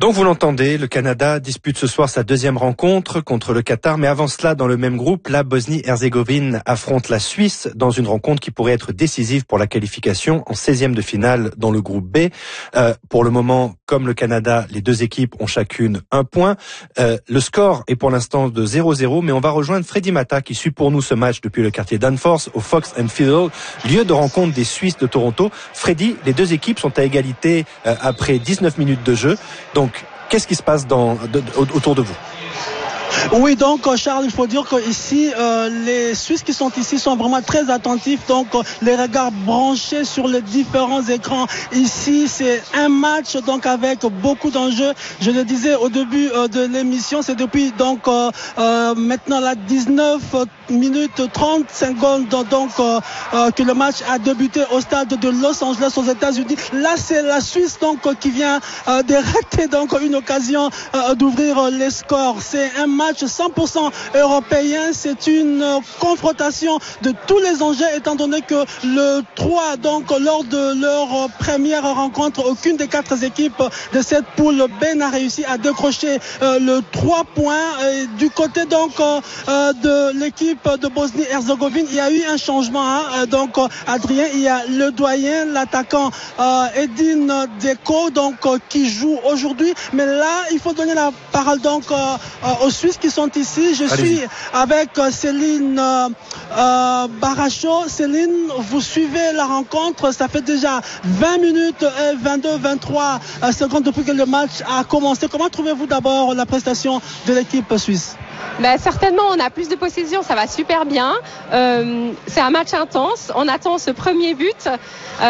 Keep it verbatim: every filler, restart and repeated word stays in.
Donc vous l'entendez, le Canada dispute ce soir sa deuxième rencontre contre le Qatar, mais avant cela, dans le même groupe, la Bosnie-Herzégovine affronte la Suisse dans une rencontre qui pourrait être décisive pour la qualification en seizième de finale dans le groupe B. Euh, pour le moment, comme le Canada, les deux équipes ont chacune un point. Euh, le score est pour l'instant de zéro zéro, mais on va rejoindre Freddy Mata qui suit pour nous ce match depuis le quartier Danforth au Fox and Fiddle, lieu de rencontre des Suisses de Toronto. Freddy, les deux équipes sont à égalité euh, après dix-neuf minutes de jeu. Donc, qu'est-ce qui se passe dans, de, autour de vous ? Oui, donc Charles, il faut dire que ici, euh, les Suisses qui sont ici sont vraiment très attentifs, donc euh, les regards branchés sur les différents écrans. Ici, c'est un match donc avec beaucoup d'enjeux. Je le disais au début euh, de l'émission, c'est depuis donc euh, euh, maintenant la dix-neuf minutes trente secondes donc euh, euh, que le match a débuté au stade de Los Angeles aux États-Unis. Là, c'est la Suisse donc qui vient euh, de rater donc une occasion euh, d'ouvrir les scores. C'est un match cent pour cent européen, c'est une confrontation de tous les enjeux étant donné que le trois, donc lors de leur première rencontre, aucune des quatre équipes de cette poule B n'a réussi à décrocher euh, le trois points. Et du côté donc euh, de l'équipe de Bosnie-Herzégovine, il y a eu un changement, hein. Donc Adrien, il y a le doyen, l'attaquant euh, Edin Dzeko donc euh, qui joue aujourd'hui, mais là il faut donner la parole donc euh, aux Suisses qui sont ici. Je Allez-y. suis avec Céline euh, euh, Baracho. Céline, vous suivez la rencontre. Ça fait déjà vingt minutes et vingt-deux vingt-trois secondes depuis que le match a commencé. Comment trouvez-vous d'abord la prestation de l'équipe suisse ? Ben, certainement, on a plus de possession, ça va super bien. Euh, c'est un match intense. On attend ce premier but. Euh,